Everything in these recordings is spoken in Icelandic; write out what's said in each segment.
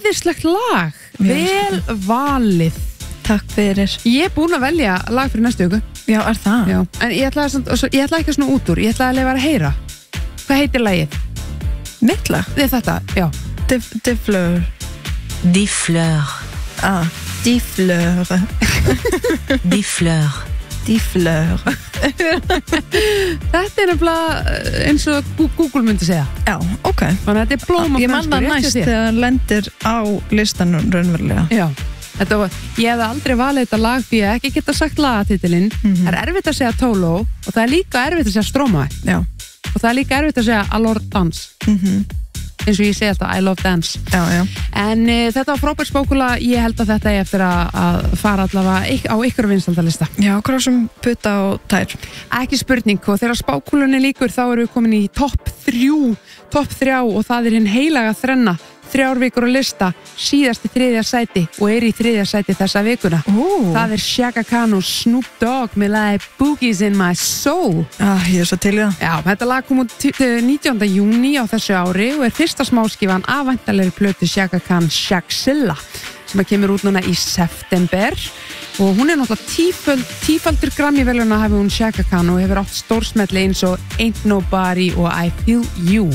æðislegt lag. Vel valið. Takk fyrir. Ég búin að velja lag fyrir næstu viku. Já, það? Já. En ég ætla ekki svona út úr. Ég ætla að leifa að heyra. Hvað heitir lagið? Mitt lag? Þetta, já. De Fleur. Des fleurs. De Fleur. Des fleurs. De Fleur. Þetta nefnilega eins og Google myndi segja. Já, ok. Þannig að þetta blóm og ég man það næst þegar hann lendir á listanum raunverulega. Já. Ég hefði aldrei valið þetta lag því að ekki geta sagt lagatitilinn. Það erfitt að segja Tolo og það líka erfitt að segja Stromae. Já. Og það líka erfitt að segja Allure Dance. Eins og ég segi alltaf I love dance. Já. En þetta var frábært spákula. Ég held að þetta er eftir að fara allavega á ykkur vinsaldalista. Já, krossum puta og tær. Ekki spurning, og þegar spákulunni líkur þá erum við komin í topp 3 og það er hinn heilaga þrenna. 3 vikur á lista, síðast í 3. sæti og er í 3. sæti þessa vikuna. Það er Chaka Khan og Snoop Dogg með lagið Boogies in My Soul. Ég er svo til í það. Já, þetta lag kom út 19. júní á þessu ári og er fyrsta smáskífan af væntanlegri plötu Chaka Khan Shaqzilla sem kemur út núna í september og hún er náttúrulega tífaldur Grammy-verðlauna hafi hún Chaka Khan og hefur átt stórsmelli eins og Ain't Nobody og I Feel You.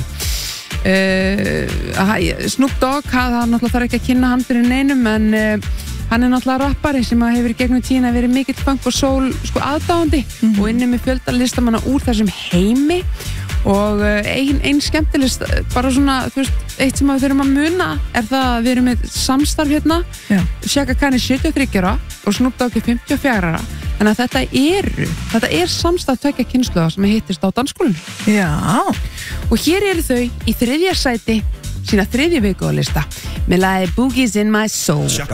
Snoop Dogg, það náttúrulega þarf ekki að kynna hann fyrir neinum en hann er náttúrulega rappari sem hefur í gegnum tíðina verið mikill funk og soul aðdáandi og inni með fjölda listamanna úr þessum heimi og ein skemmtilegst bara svona, þú veist, eitt sem við þurfum að muna er það að við erum með samstarf hérna. Chaka Khan er 73 ára og Snoop Dogg er 54 ára. Þannig að þetta er samstarf tveggja kynslóða sem hittist á dansskólinu. Já. Og hér eru þau í 3. sæti sína 3. viku á lista með lagið Boogies in My Soul.